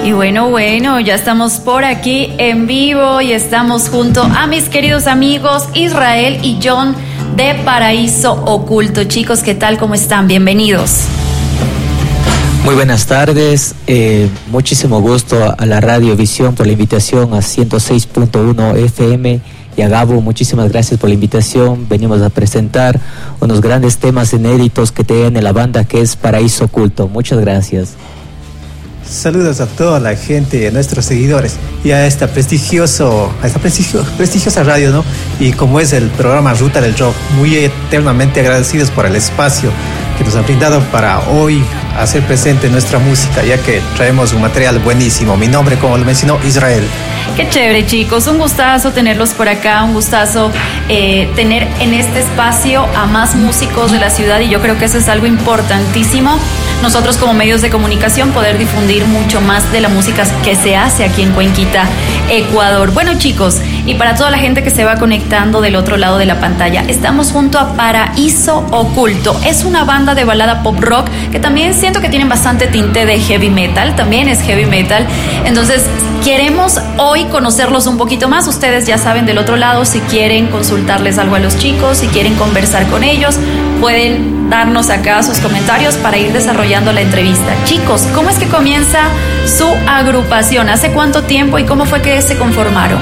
Y bueno, ya estamos por aquí en vivo y estamos junto a mis queridos amigos Israel y John de Paraíso Oculto. Chicos, ¿qué tal? ¿Cómo están? Bienvenidos. Muy buenas tardes, muchísimo gusto a la Radio Visión por la invitación a 106.1 FM y a Gabo, muchísimas gracias por la invitación. Venimos a presentar unos grandes temas inéditos que tiene la banda que es Paraíso Oculto. Muchas gracias. Saludos a toda la gente, a nuestros seguidores y a esta prestigiosa radio, ¿no? Y como es el programa Ruta del Rock, muy eternamente agradecidos por el espacio que nos han brindado para hoy hacer presente nuestra música, ya que traemos un material buenísimo. Mi nombre, como lo mencionó, Israel. Qué chévere, chicos, un gustazo tenerlos por acá, un gustazo tener en este espacio a más músicos de la ciudad, y yo creo que eso es algo importantísimo. Nosotros como medios de comunicación poder difundir mucho más de la música que se hace aquí en Cuenquita, Ecuador. Bueno, chicos, y para toda la gente que se va conectando del otro lado de la pantalla, estamos junto a Paraíso Oculto. Es una banda de balada pop rock que también siento que tienen bastante tinte de heavy metal, también es heavy metal. Entonces queremos hoy conocerlos un poquito más. Ustedes ya saben del otro lado, si quieren consultarles algo a los chicos, si quieren conversar con ellos, pueden darnos acá sus comentarios para ir desarrollando la entrevista. Chicos, ¿cómo es que comienza su agrupación? ¿Hace cuánto tiempo y cómo fue que se conformaron?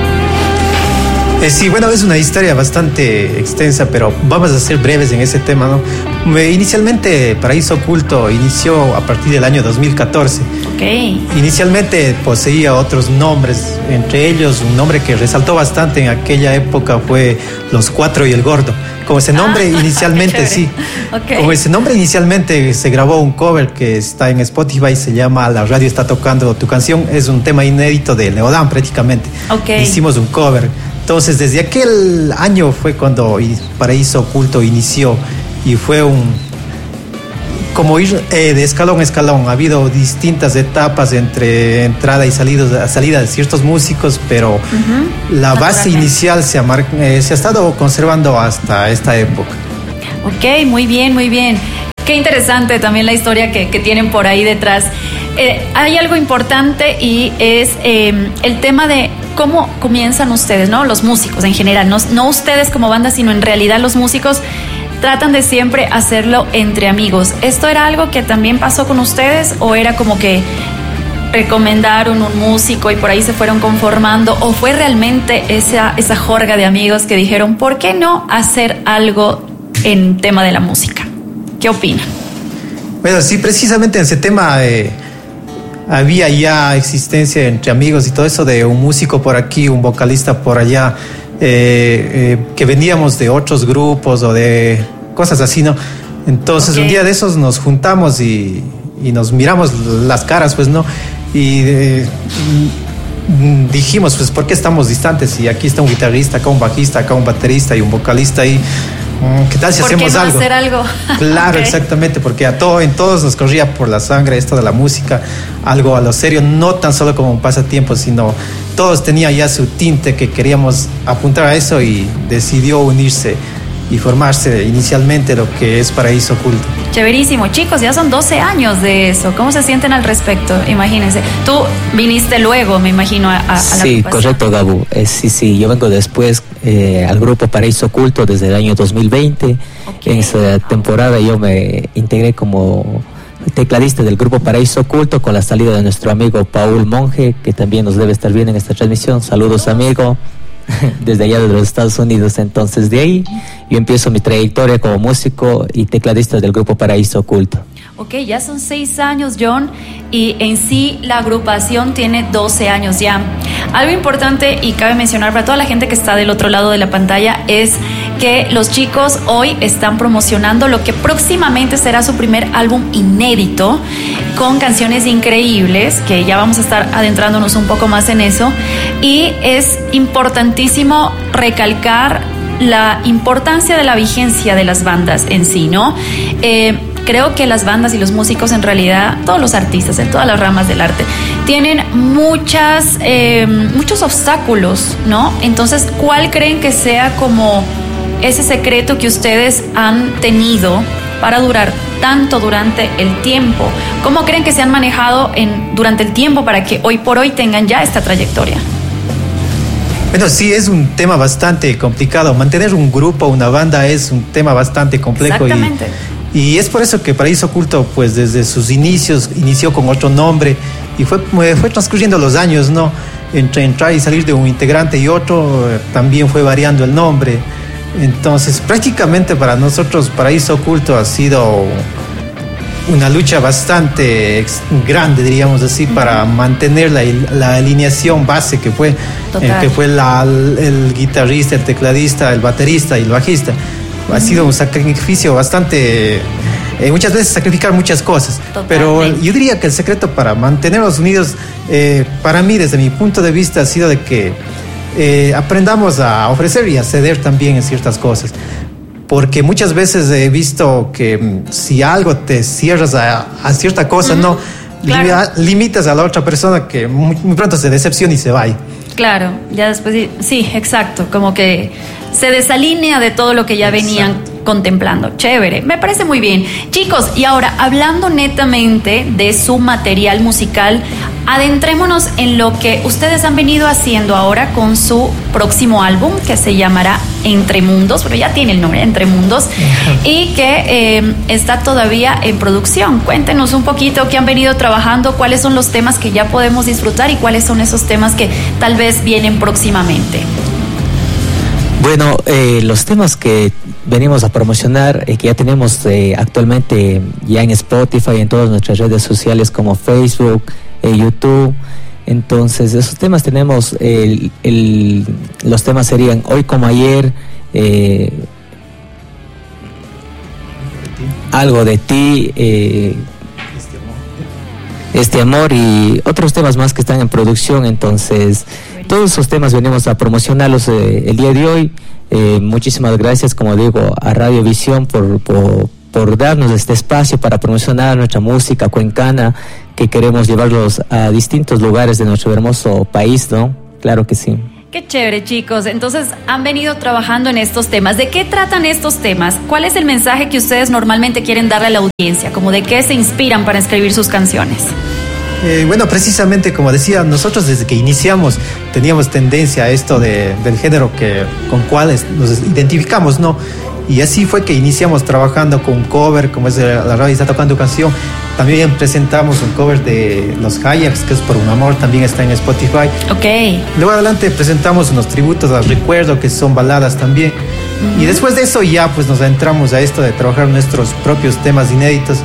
Sí, bueno, es una historia bastante extensa, pero vamos a ser breves en ese tema, ¿no? Inicialmente, Paraíso Oculto inició a partir del año 2014. Okay. Inicialmente poseía otros nombres, entre ellos un nombre que resaltó bastante en aquella época fue Los Cuatro y el Gordo. Como ese nombre inicialmente, sí. Okay. Como ese nombre inicialmente se grabó un cover que está en Spotify, se llama La Radio Está Tocando Tu Canción. Es un tema inédito de Neodam prácticamente. Okay. Hicimos un cover. Entonces, desde aquel año fue cuando Paraíso Oculto inició y fue como ir de escalón a escalón. Ha habido distintas etapas entre entrada y salida de ciertos músicos, pero la base inicial se ha estado conservando hasta esta época. Ok, muy bien, muy bien. Qué interesante también la historia que tienen por ahí detrás. Hay algo importante y es el tema de cómo comienzan ustedes, ¿no? Los músicos en general, no ustedes como banda, sino en realidad los músicos tratan de siempre hacerlo entre amigos. ¿Esto era algo que también pasó con ustedes o era como que recomendaron un músico y por ahí se fueron conformando, o fue realmente esa jorga de amigos que dijeron, ¿por qué no hacer algo en tema de la música? ¿Qué opinan? Bueno, sí, precisamente en ese tema había ya existencia entre amigos y todo eso de un músico por aquí, un vocalista por allá, que veníamos de otros grupos o de cosas así, ¿no? Entonces un día de esos nos juntamos y nos miramos las caras, pues, ¿no? Y dijimos, pues, ¿por qué estamos distantes? Y aquí está un guitarrista, acá un bajista, acá un baterista y un vocalista ahí. ¿Qué tal si hacemos algo? ¿Por qué no hacer algo? Claro, exactamente, porque en todos nos corría por la sangre esto de la música, algo a lo serio, no tan solo como un pasatiempo, sino todos tenían ya su tinte que queríamos apuntar a eso y decidió unirse y formarse inicialmente lo que es Paraíso Oculto. Chéverísimo. Chicos, ya son 12 años de eso. ¿Cómo se sienten al respecto? Imagínense. Tú viniste luego, me imagino, a la Sí, correcto, Gabu. Sí. Yo vengo después al grupo Paraíso Oculto desde el año 2020. Okay. En esa temporada yo me integré como tecladista del grupo Paraíso Oculto con la salida de nuestro amigo Paul Monge, que también nos debe estar viendo en esta transmisión. Saludos, amigo. Desde allá de los Estados Unidos. Entonces de ahí yo empiezo mi trayectoria como músico y tecladista del grupo Paraíso Oculto. Ok, ya son 6 años, John, y en sí la agrupación tiene 12 años ya. Algo importante y cabe mencionar para toda la gente que está del otro lado de la pantalla es que los chicos hoy están promocionando lo que próximamente será su primer álbum inédito con canciones increíbles, que ya vamos a estar adentrándonos un poco más en eso, y es importantísimo recalcar la importancia de la vigencia de las bandas en sí, ¿no? Creo que las bandas y los músicos, en realidad, todos los artistas, en todas las ramas del arte, tienen muchos obstáculos, ¿no? Entonces, ¿cuál creen que sea como ese secreto que ustedes han tenido para durar tanto durante el tiempo. ¿Cómo creen que se han manejado durante el tiempo para que hoy por hoy tengan ya esta trayectoria? Bueno, sí, es un tema bastante complicado. Mantener un grupo, una banda, es un tema bastante complejo. Exactamente. Y es por eso que Paraíso Oculto, pues desde sus inicios, inició con otro nombre y fue transcurriendo los años, ¿no? Entre entrar y salir de un integrante y otro, también fue variando el nombre. Entonces, prácticamente para nosotros Paraíso Oculto ha sido una lucha bastante grande, diríamos así, para mantener la alineación base que fue el guitarrista, el tecladista, el baterista y el bajista. Ha sido un sacrificio bastante, muchas veces sacrificar muchas cosas. Totalmente. Pero yo diría que el secreto para mantenernos unidos, para mí, desde mi punto de vista, ha sido de que aprendamos a ofrecer y a ceder también en ciertas cosas. Porque muchas veces he visto que si algo te cierras a cierta cosa, no, claro, limitas a la otra persona que muy pronto se decepciona y se va. Claro, ya después, sí, exacto, como que se desalinea de todo lo que ya venían contemplando. Chévere, me parece muy bien. Chicos, y ahora, hablando netamente de su material musical, adentrémonos en lo que ustedes han venido haciendo ahora con su próximo álbum, que se llamará Entre Mundos, pero ya tiene el nombre, Entre Mundos, y que está todavía en producción. Cuéntenos un poquito qué han venido trabajando, cuáles son los temas que ya podemos disfrutar y cuáles son esos temas que tal vez vienen próximamente. Bueno, los temas que venimos a promocionar, que ya tenemos actualmente ya en Spotify y en todas nuestras redes sociales como Facebook, YouTube. Entonces, esos temas tenemos, los temas serían Hoy como Ayer, Algo de Ti, Este Amor y otros temas más que están en producción. Entonces, todos esos temas venimos a promocionarlos el día de hoy. Muchísimas gracias, como digo, a Radio Visión por darnos este espacio para promocionar nuestra música cuencana, que queremos llevarlos a distintos lugares de nuestro hermoso país, ¿no? Claro que sí. Qué chévere, chicos. Entonces, han venido trabajando en estos temas. ¿De qué tratan estos temas? ¿Cuál es el mensaje que ustedes normalmente quieren darle a la audiencia? ¿Cómo de qué se inspiran para escribir sus canciones? Bueno, precisamente como decía, nosotros desde que iniciamos teníamos tendencia a esto del género con cuales nos identificamos, ¿no? Y así fue que iniciamos trabajando con un cover, como es La Radio Está Tocando Canción. También presentamos un cover de Los Hayaks, que es Por un Amor, también está en Spotify. Ok. Luego adelante presentamos unos tributos al recuerdo, que son baladas también. Y después de eso ya pues nos adentramos a esto de trabajar nuestros propios temas inéditos.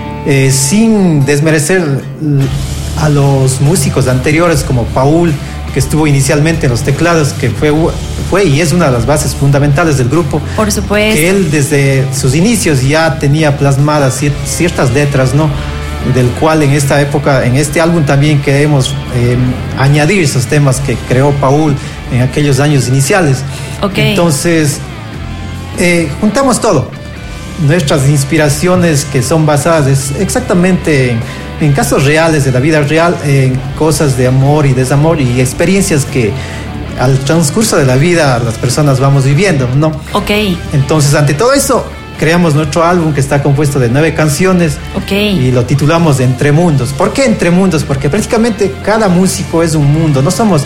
Sin desmerecer a los músicos anteriores como Paul, que estuvo inicialmente en los teclados, que fue y es una de las bases fundamentales del grupo. Por supuesto. Que él desde sus inicios ya tenía plasmadas ciertas letras, ¿no? Del cual en esta época, en este álbum también queremos añadir esos temas que creó Paul en aquellos años iniciales. Okay. Entonces, juntamos todo. Nuestras inspiraciones que son basadas exactamente en casos reales de la vida real, en cosas de amor y desamor y experiencias que al transcurso de la vida las personas vamos viviendo, ¿no? Ok. Entonces, ante todo eso, creamos nuestro álbum que está compuesto de 9 canciones. Ok. Y lo titulamos Entre Mundos. ¿Por qué Entre Mundos? Porque prácticamente cada músico es un mundo, no somos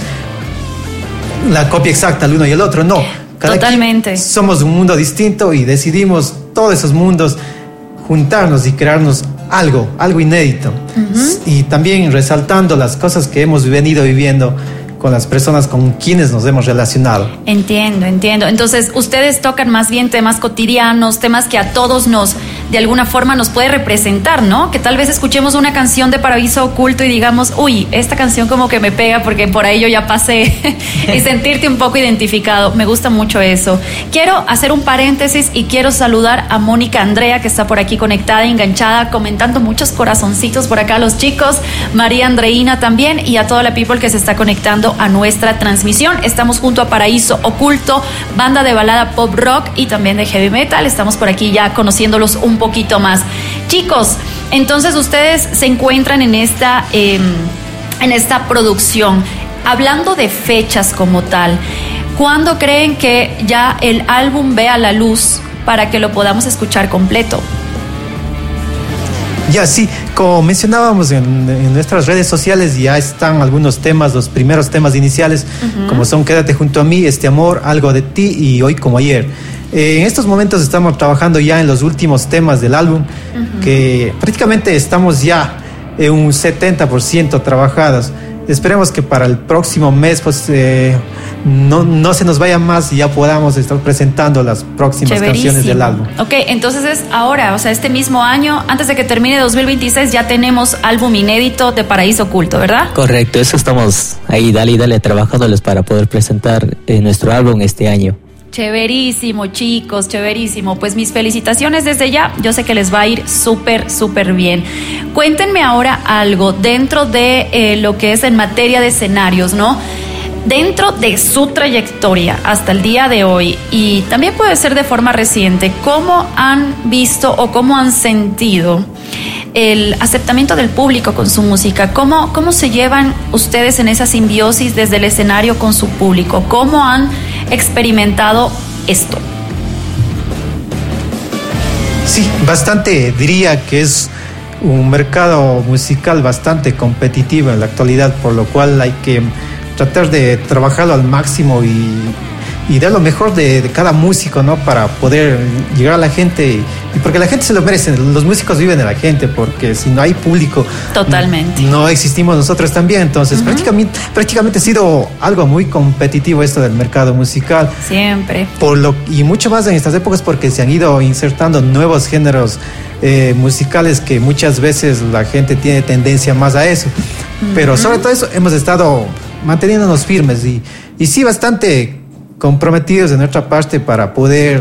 la copia exacta el uno y el otro, no. Totalmente. Somos un mundo distinto y decidimos todos esos mundos juntarnos y crearnos algo inédito. Y también resaltando las cosas que hemos venido viviendo con las personas con quienes nos hemos relacionado. Entiendo. Entonces, ustedes tocan más bien temas cotidianos, temas que a todos de alguna forma nos puede representar, ¿no? Que tal vez escuchemos una canción de Paraíso Oculto y digamos, uy, esta canción como que me pega porque por ahí yo ya pasé y sentirte un poco identificado. Me gusta mucho eso. Quiero hacer un paréntesis y quiero saludar a Mónica Andrea, que está por aquí conectada, enganchada, comentando muchos corazoncitos por acá a los chicos, María Andreina también y a toda la people que se está conectando a nuestra transmisión. Estamos junto a Paraíso Oculto, banda de balada pop rock y también de heavy metal. Estamos por aquí ya conociéndolos un poquito más. Chicos, entonces ustedes se encuentran en esta producción. Hablando de fechas como tal, ¿cuándo creen que ya el álbum vea la luz para que lo podamos escuchar completo? Ya sí, como mencionábamos en nuestras redes sociales, ya están algunos temas, los primeros temas iniciales, como son Quédate junto a mí, Este amor, Algo de ti y Hoy como ayer. En estos momentos estamos trabajando ya en los últimos temas del álbum, que prácticamente estamos ya en un 70% trabajados. Esperemos que para el próximo mes pues no se nos vaya más y ya podamos estar presentando las próximas canciones del álbum. Ok, entonces es ahora, o sea, este mismo año, antes de que termine 2026, ya tenemos álbum inédito de Paraíso Oculto, ¿verdad? Correcto, eso estamos ahí, dale, trabajándoles para poder presentar nuestro álbum este año. Chéverísimo, chicos, chéverísimo. Pues mis felicitaciones desde ya. Yo sé que les va a ir súper, súper bien. Cuéntenme ahora algo dentro de lo que es en materia de escenarios, ¿no? Dentro de su trayectoria hasta el día de hoy, y también puede ser de forma reciente, ¿cómo han visto o cómo han sentido el aceptamiento del público con su música? ¿Cómo se llevan ustedes en esa simbiosis desde el escenario con su público? ¿Cómo han experimentado esto? Sí, bastante, diría que es un mercado musical bastante competitivo en la actualidad, por lo cual hay que tratar de trabajarlo al máximo y dar lo mejor de cada músico, ¿no? Para poder llegar a la gente, y porque la gente se lo merece. Los músicos viven de la gente, porque si no hay público, totalmente, no existimos nosotros también. Entonces prácticamente ha sido algo muy competitivo esto del mercado musical, siempre, y mucho más en estas épocas, porque se han ido insertando nuevos géneros musicales que muchas veces la gente tiene tendencia más a eso. Pero sobre todo eso hemos estado manteniéndonos firmes y sí, bastante comprometidos de nuestra parte para poder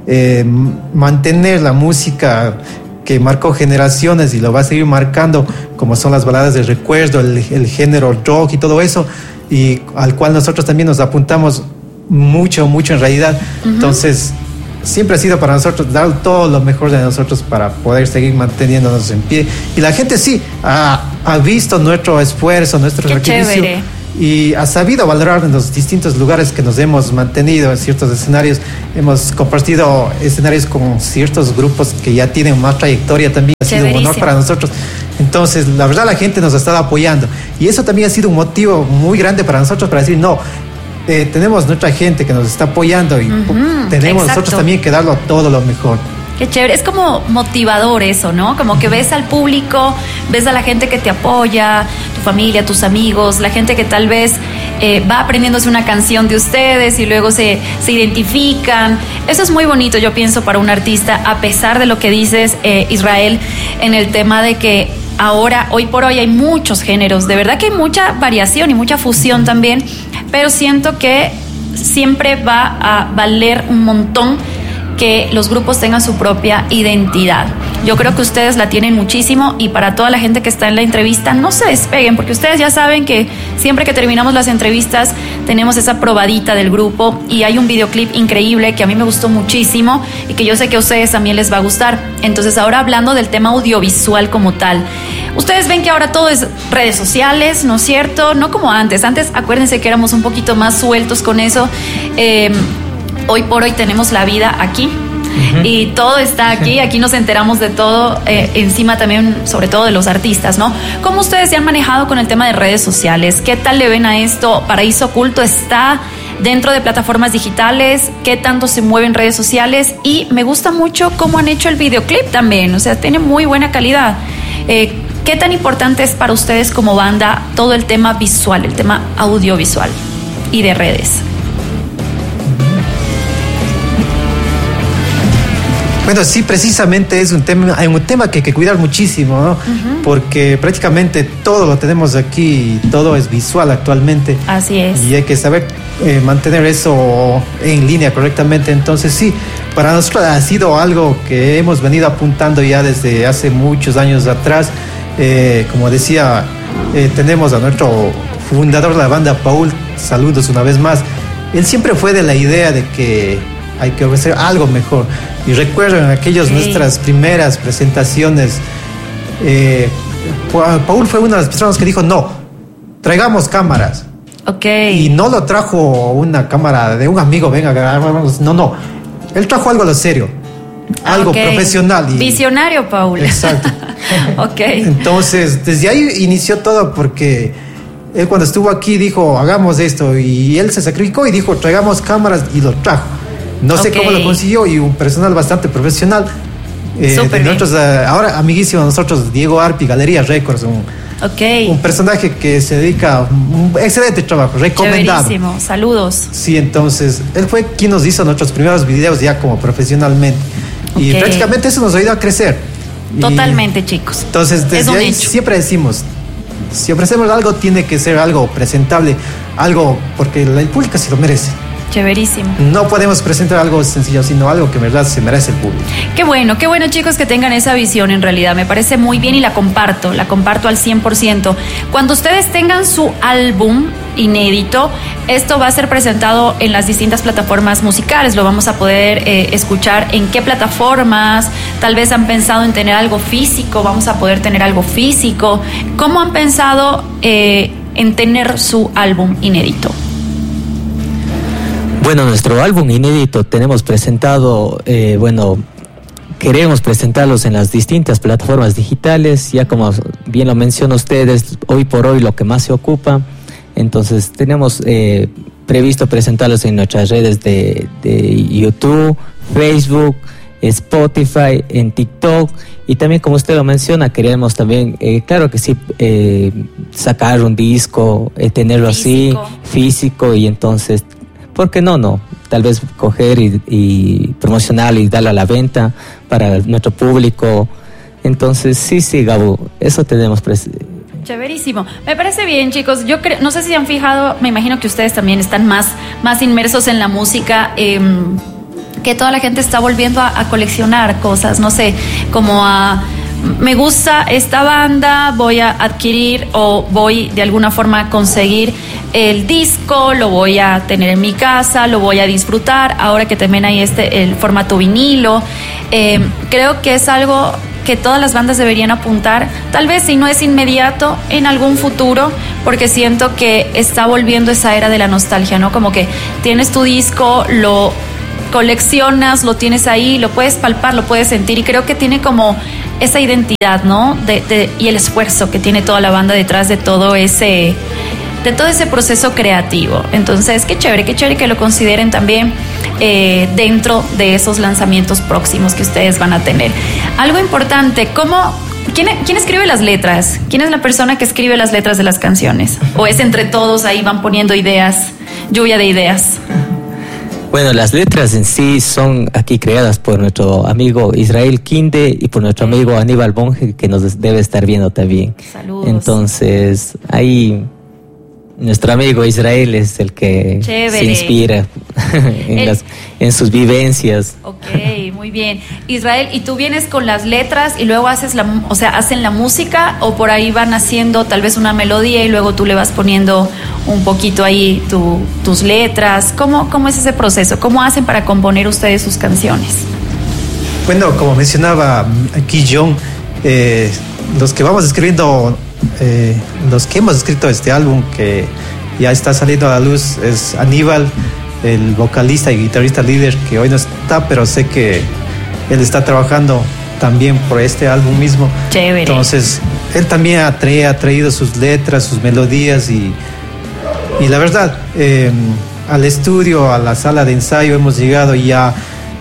mantener la música que marcó generaciones y lo va a seguir marcando, como son las baladas de recuerdo, el género rock y todo eso, y al cual nosotros también nos apuntamos mucho en realidad. Entonces siempre ha sido para nosotros dar todo lo mejor de nosotros para poder seguir manteniéndonos en pie, y la gente sí ha visto nuestro esfuerzo, nuestro sacrificio, y ha sabido valorar en los distintos lugares que nos hemos mantenido en ciertos escenarios. Hemos compartido escenarios con ciertos grupos que ya tienen más trayectoria también. Ha sido un honor para nosotros. Entonces, la verdad, la gente nos ha estado apoyando, y eso también ha sido un motivo muy grande para nosotros para decir, no, tenemos nuestra gente que nos está apoyando y tenemos nosotros también que darlo todo lo mejor. Qué chévere, es como motivador eso, ¿no? Como que ves al público, ves a la gente que te apoya, tu familia, tus amigos, la gente que tal vez va aprendiéndose una canción de ustedes y luego se identifican. Eso es muy bonito, yo pienso, para un artista, a pesar de lo que dices, Israel, en el tema de que ahora, hoy por hoy, hay muchos géneros. De verdad que hay mucha variación y mucha fusión también, pero siento que siempre va a valer un montón que los grupos tengan su propia identidad. Yo creo que ustedes la tienen muchísimo, y para toda la gente que está en la entrevista, no se despeguen, porque ustedes ya saben que siempre que terminamos las entrevistas tenemos esa probadita del grupo, y hay un videoclip increíble que a mí me gustó muchísimo y que yo sé que a ustedes también les va a gustar. Entonces, ahora hablando del tema audiovisual como tal, ustedes ven que ahora todo es redes sociales, ¿no es cierto? No como antes. Antes, acuérdense que éramos un poquito más sueltos con eso. Hoy por hoy tenemos la vida aquí, y todo está aquí nos enteramos de todo, encima también, sobre todo de los artistas, ¿no? ¿Cómo ustedes se han manejado con el tema de redes sociales? ¿Qué tal le ven a esto? Paraíso Oculto está dentro de plataformas digitales, ¿qué tanto se mueve en redes sociales? Y me gusta mucho cómo han hecho el videoclip también, o sea, tiene muy buena calidad. ¿Qué tan importante es para ustedes como banda todo el tema visual, el tema audiovisual y de redes? Bueno, sí, precisamente es un tema que hay que cuidar muchísimo, ¿no? Porque prácticamente todo lo tenemos aquí, todo es visual actualmente. Así es. Y hay que saber mantener eso en línea correctamente. Entonces sí, para nosotros ha sido algo que hemos venido apuntando ya desde hace muchos años atrás. Como decía, tenemos a nuestro fundador de la banda, Paul, saludos una vez más. Él siempre fue de la idea de que hay que ofrecer algo mejor. Y recuerdo en nuestras primeras presentaciones, Paul fue una de las personas que dijo, no, traigamos cámaras. Y no lo trajo una cámara de un amigo, venga, no. Él trajo algo a lo serio. algo profesional. Visionario, Paul. Exacto. Ok. Entonces, desde ahí inició todo porque él cuando estuvo aquí dijo, hagamos esto, y él se sacrificó y dijo, traigamos cámaras, y lo trajo. No sé cómo lo consiguió, y un personal bastante profesional. De nosotros, ahora amiguísimo de nosotros, Diego Arpi, Galería Records, un personaje que se dedica a un excelente trabajo, recomendado. Chéverísimo, saludos. Sí, entonces, él fue quien nos hizo nuestros primeros videos ya como profesionalmente. Y prácticamente eso nos ayudó a crecer. Totalmente, chicos. Entonces, desde ahí siempre decimos, si ofrecemos algo, tiene que ser algo presentable, algo porque el público se lo merece. Chéverísimo. No podemos presentar algo sencillo, sino algo que en verdad se merece el público. Qué bueno, chicos, que tengan esa visión en realidad. Me parece muy bien y la comparto al 100%. Cuando ustedes tengan su álbum inédito, esto va a ser presentado en las distintas plataformas musicales. Lo vamos a poder escuchar en qué plataformas. Tal vez han pensado en tener algo físico, vamos a poder tener algo físico. ¿Cómo han pensado en tener su álbum inédito? Bueno, nuestro álbum inédito tenemos presentado, queremos presentarlos en las distintas plataformas digitales, ya como bien lo mencionan ustedes, hoy por hoy lo que más se ocupa. Entonces tenemos previsto presentarlos en nuestras redes de YouTube, Facebook, Spotify, en TikTok, y también como usted lo menciona, queremos también, claro que sí, sacar un disco, tenerlo así, físico, y entonces, ¿por qué no? Tal vez coger y promocionarlo y darlo a la venta para nuestro público. Entonces, sí, Gabo, eso tenemos Chéverísimo. Me parece bien, chicos. Yo creo, no sé si han fijado, me imagino que ustedes también están más inmersos en la música, que toda la gente está volviendo a coleccionar cosas, no sé, como me gusta esta banda, voy a adquirir o voy de alguna forma a conseguir el disco, lo voy a tener en mi casa, lo voy a disfrutar, ahora que también hay el formato vinilo. Creo que es algo que todas las bandas deberían apuntar, tal vez si no es inmediato, en algún futuro, porque siento que está volviendo esa era de la nostalgia, ¿no? Como que tienes tu disco, lo coleccionas, lo tienes ahí, lo puedes palpar, lo puedes sentir, y creo que tiene como esa identidad, ¿no? Y el esfuerzo que tiene toda la banda detrás de todo ese proceso creativo. Entonces, qué chévere que lo consideren también dentro de esos lanzamientos próximos que ustedes van a tener. Algo importante, ¿quién escribe las letras? ¿Quién es la persona que escribe las letras de las canciones? ¿O es entre todos ahí van poniendo ideas, lluvia de ideas? Bueno, las letras en sí son aquí creadas por nuestro amigo Israel Quinde y por nuestro amigo Aníbal Bonge, que nos debe estar viendo también. Saludos. Entonces, ahí nuestro amigo Israel es el que se inspira en sus vivencias. Ok, muy bien. Israel, ¿y tú vienes con las letras y luego hacen la música, o por ahí van haciendo tal vez una melodía y luego tú le vas poniendo un poquito ahí tus letras? ¿Cómo es ese proceso? ¿Cómo hacen para componer ustedes sus canciones? Bueno, como mencionaba aquí John, los que vamos escribiendo, los que hemos escrito este álbum que ya está saliendo a la luz, es Aníbal, el vocalista y guitarrista líder, que hoy no está, pero sé que él está trabajando también por este álbum mismo. Chévere. Entonces, él también ha traído sus letras, sus melodías, y la verdad, al estudio, a la sala de ensayo, hemos llegado ya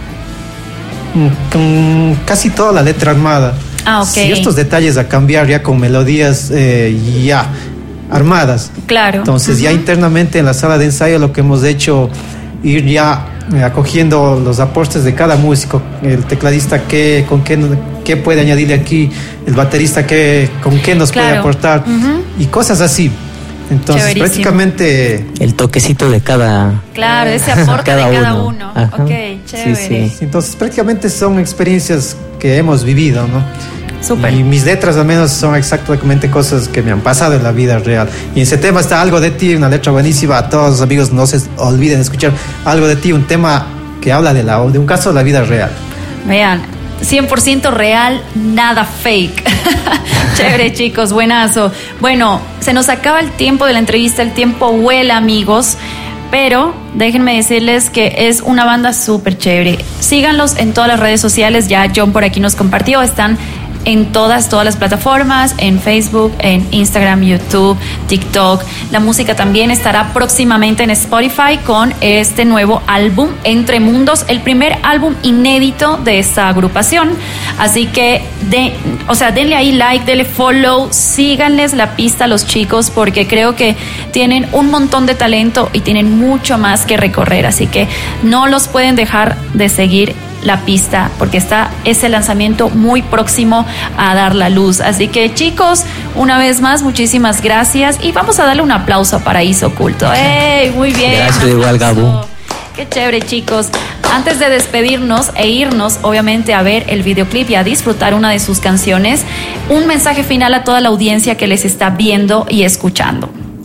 con casi toda la letra armada. Ah, ok. Ciertos detalles a cambiar ya con melodías ya armadas. Claro. Entonces, ya internamente en la sala de ensayo lo que hemos hecho, ir ya acogiendo los aportes de cada músico, el tecladista qué puede añadirle aquí, el baterista con qué nos puede aportar, y cosas así. Entonces, prácticamente el toquecito de cada... Claro, ese aporte de cada uno. Ajá. Ok, chévere. Sí. Entonces, prácticamente son experiencias que hemos vivido, ¿no? Súper. Y mis letras al menos son exactamente cosas que me han pasado en la vida real. Y en ese tema está Algo de Ti, una letra buenísima. A todos los amigos, no se olviden escuchar Algo de Ti, un tema que habla de un caso de la vida real. Vean, 100% real, nada fake. Chévere, chicos, buenazo. Bueno, se nos acaba el tiempo de la entrevista, el tiempo vuela, amigos. pero déjenme decirles que es una banda súper chévere. Síganlos en todas las redes sociales, ya John por aquí nos compartió, están en todas las plataformas, en Facebook, en Instagram, YouTube, TikTok. La música también estará próximamente en Spotify con este nuevo álbum, Entre Mundos, el primer álbum inédito de esta agrupación. Así que denle ahí like, denle follow, síganles la pista a los chicos porque creo que tienen un montón de talento y tienen mucho más que recorrer. Así que no los pueden dejar de seguir la pista porque está ese lanzamiento muy próximo a dar la luz. Así que chicos, una vez más muchísimas gracias y vamos a darle un aplauso a Paraíso Oculto. ¡Ey! Muy bien. Gracias, igual Gabo. Qué chévere, chicos. Antes de despedirnos e irnos obviamente a ver el videoclip y a disfrutar una de sus canciones, un mensaje final a toda la audiencia que les está viendo y escuchando.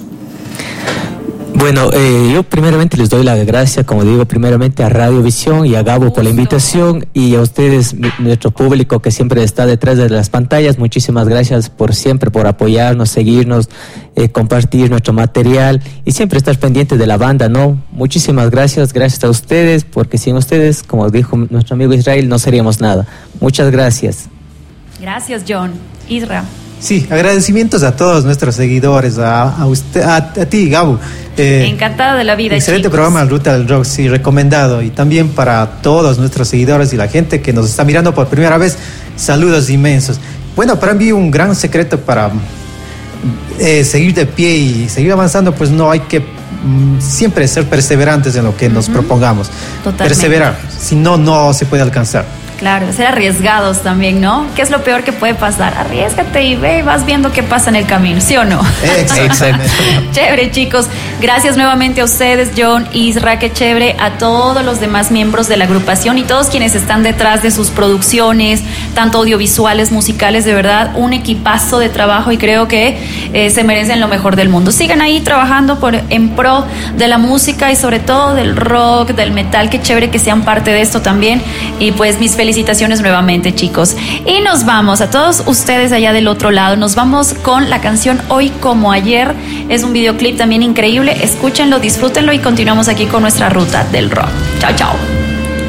Bueno, yo primeramente les doy la gracia, como digo, primeramente a Radiovisión y a Gabo por la invitación y a ustedes, nuestro público que siempre está detrás de las pantallas, muchísimas gracias por siempre, por apoyarnos, seguirnos, compartir nuestro material y siempre estar pendientes de la banda, ¿no? Muchísimas gracias a ustedes, porque sin ustedes, como dijo nuestro amigo Israel, no seríamos nada. Muchas gracias. Gracias, John. Isra. Sí, agradecimientos a todos nuestros seguidores, a usted, a ti, Gabo. Encantada de la vida, excelente chicos. Programa Ruta del Rock, sí, recomendado. Y también para todos nuestros seguidores y la gente que nos está mirando por primera vez, saludos inmensos. Bueno, para mí un gran secreto para seguir de pie y seguir avanzando, pues no hay que siempre ser perseverantes en lo que nos propongamos. Totalmente. Perseverar, si no, no se puede alcanzar. Claro, ser arriesgados también, ¿no? ¿Qué es lo peor que puede pasar? Arriésgate y ve y vas viendo qué pasa en el camino, ¿sí o no? Exacto. Chévere, chicos. Gracias nuevamente a ustedes, John, Isra, qué chévere, a todos los demás miembros de la agrupación y todos quienes están detrás de sus producciones, tanto audiovisuales, musicales, de verdad, un equipazo de trabajo y creo que se merecen lo mejor del mundo. Sigan ahí trabajando en pro de la música y sobre todo del rock, del metal, qué chévere que sean parte de esto también y pues mis felicitaciones nuevamente, chicos. Y nos vamos, a todos ustedes allá del otro lado, nos vamos con la canción Hoy como Ayer. Es un videoclip también increíble. Escúchenlo, disfrútenlo y continuamos aquí con nuestra ruta del rock. Chao, chao.